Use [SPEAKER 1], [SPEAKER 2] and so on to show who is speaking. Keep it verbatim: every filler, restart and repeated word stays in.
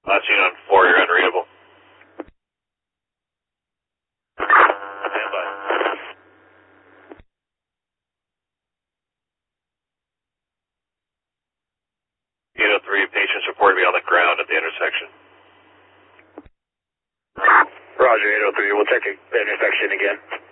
[SPEAKER 1] Last unit on four, you're unreadable. Stand by. Unit three, patients reported to be on the ground at the intersection.
[SPEAKER 2] Roger, eight oh three, we'll check the intersection again.